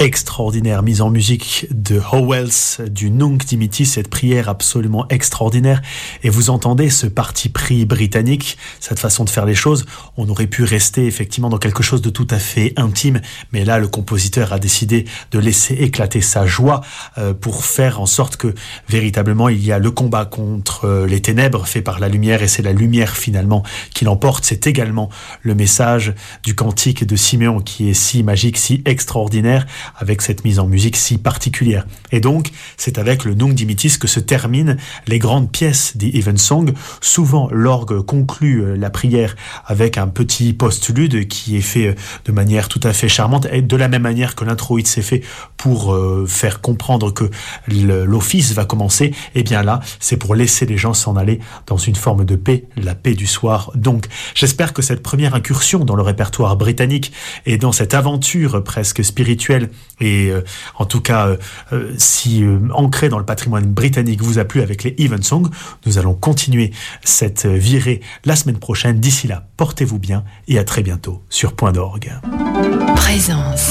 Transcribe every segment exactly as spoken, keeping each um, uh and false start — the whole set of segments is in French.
extraordinaire mise en musique de Howells, du Nunc Dimittis, cette prière absolument extraordinaire. Et vous entendez ce parti pris britannique, cette façon de faire les choses. On aurait pu rester effectivement dans quelque chose de tout à fait intime, mais là le compositeur a décidé de laisser éclater sa joie euh, pour faire en sorte que véritablement il y a le combat contre euh, les ténèbres fait par la lumière, et c'est la lumière finalement qui l'emporte. C'est également le message du cantique de Siméon qui est si magique, si extraordinaire, avec cette mise en musique si particulière. Et donc, c'est avec le Nunc Dimittis que se terminent les grandes pièces des Evensong. Souvent, l'orgue conclut la prière avec un petit postlude qui est fait de manière tout à fait charmante, et de la même manière que l'introïde s'est fait pour euh, faire comprendre que l'office va commencer. Et bien là, c'est pour laisser les gens s'en aller dans une forme de paix, la paix du soir. Donc, j'espère que cette première incursion dans le répertoire britannique et dans cette aventure presque spirituelle et euh, en tout cas euh, euh, si euh, ancrée dans le patrimoine britannique vous a plu avec les Evensong. Nous allons continuer cette virée la semaine prochaine. D'ici là, portez-vous bien et à très bientôt sur Point d'Orgue. Présence.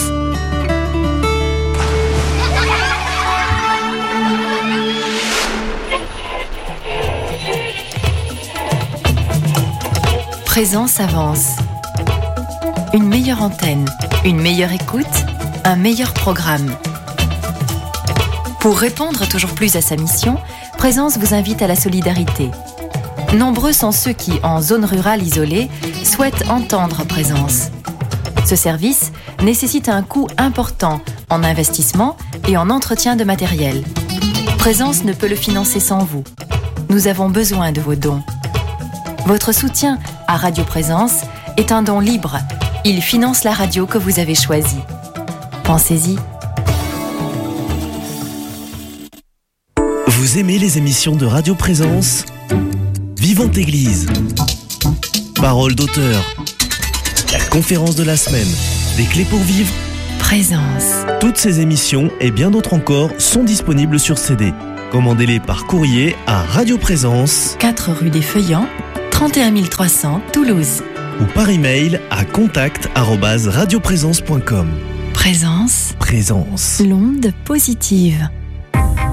Présence avance. Une meilleure antenne, une meilleure écoute, un meilleur programme. Pour répondre toujours plus à sa mission, Présence vous invite à la solidarité. Nombreux sont ceux qui, en zone rurale isolée, souhaitent entendre Présence. Ce service nécessite un coût important en investissement et en entretien de matériel. Présence ne peut le financer sans vous. Nous avons besoin de vos dons. Votre soutien à Radio Présence est un don libre. Il finance la radio que vous avez choisie. Pensez-y. Vous aimez les émissions de Radio Présence ? Vivante Église, Parole d'auteur, la conférence de la semaine, des clés pour vivre, Présence. Toutes ces émissions et bien d'autres encore sont disponibles sur C D. Commandez-les par courrier à Radio Présence, quatre rue des Feuillants, trente et un mille trois cents, Toulouse. Ou par email à contact arobase radioprésence point com. Présence. Présence. L'onde positive.